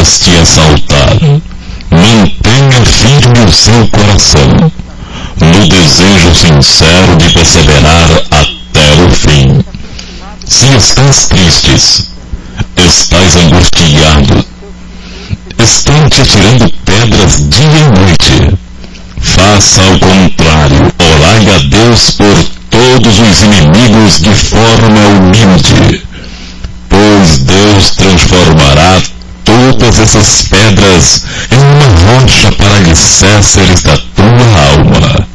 pessoas te assaltar, mantenha firme o seu coração, no desejo sincero de perseverar até o fim. Se estás tristes, estás angustiado, estão te atirando pedras dia e noite, faça ao contrário, orai a Deus por todos os inimigos de forma humilde, pois Deus transformará todas essas pedras em uma rocha para alicerces da tua alma.